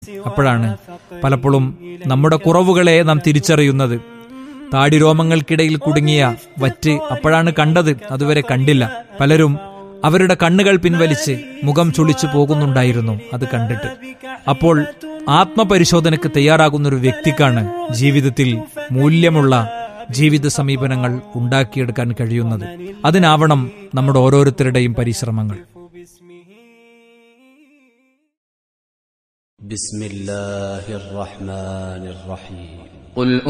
അപ്പോഴാണ് പലപ്പോഴും നമ്മുടെ കുറവുകളെ നാം തിരിച്ചറിയുന്നത്. താടിരോമങ്ങൾക്കിടയിൽ കുടുങ്ങിയ വറ്റ് അപ്പോഴാണ് കണ്ടത്, അതുവരെ കണ്ടില്ല. പലരും അവരുടെ കണ്ണുകൾ പിൻവലിച്ച് മുഖം ചുളിച്ചു പോകുന്നുണ്ടായിരുന്നു അത് കണ്ടിട്ട്. അപ്പോൾ ആത്മപരിശോധനയ്ക്ക് തയ്യാറാകുന്നൊരു വ്യക്തിക്കാണ് ജീവിതത്തിൽ മൂല്യമുള്ള ജീവിത സമീപനങ്ങൾ ഉണ്ടാക്കിയെടുക്കാൻ കഴിയുന്നത്. അതിനാവണം നമ്മുടെ ഓരോരുത്തരുടെയും പരിശ്രമങ്ങൾ. ബിസ്മില്ലാഹിർ റഹ്മാനിർ റഹീം.